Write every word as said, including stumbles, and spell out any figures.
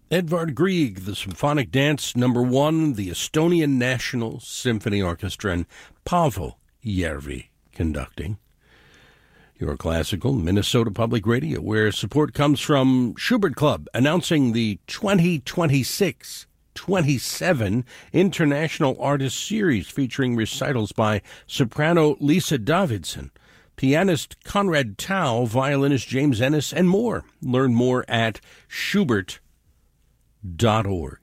Edvard Grieg, the Symphonic Dance Number One, the Estonian National Symphony Orchestra, and Paavo Järvi conducting. Your classical Minnesota Public Radio, where support comes from Schubert Club, announcing the twenty twenty-six twenty-seven International Artist Series featuring recitals by soprano Lisa Davidson, pianist Conrad Tao, violinist James Ennis, and more. Learn more at schubert dot org.